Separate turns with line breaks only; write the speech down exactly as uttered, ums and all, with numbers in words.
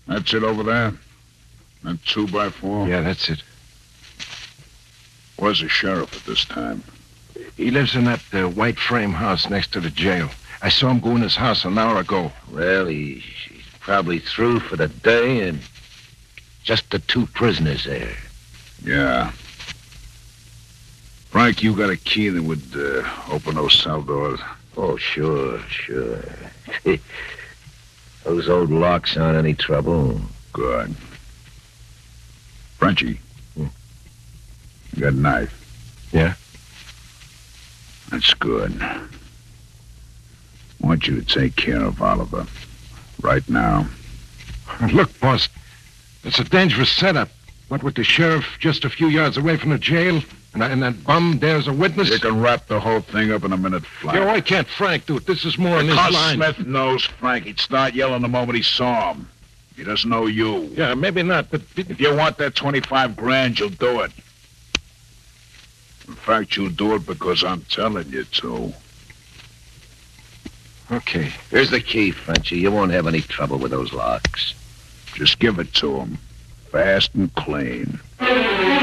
That's it over there? That two by four?
Yeah, that's it.
Where's the sheriff at this time?
He lives in that uh, white frame house next to the jail. I saw him go in his house an hour ago.
Well, he, he's probably through for the day and just the two prisoners there.
Yeah. Frank, you got a key that would uh, open those cell doors?
Oh, sure, sure. Those old locks aren't any trouble.
Good. Frenchie.
Hmm.
You got a knife?
Yeah?
That's good. I want you to take care of Oliver. Right now.
Look, boss, it's a dangerous setup. What with the sheriff just a few yards away from the jail, and, and that bum there's a witness.
You can wrap the whole thing up in a minute flat.
Yo, why can't Frank do it? This is more in his
Because
line.
Smith knows Frank. He'd start yelling the moment he saw him. He doesn't know you.
Yeah, maybe not, but...
If you want that twenty-five grand, you'll do it. In fact, you'll do it because I'm telling you to.
Okay.
Here's the key, Frenchie. You won't have any trouble with those locks.
Just give it to him. Fast and clean.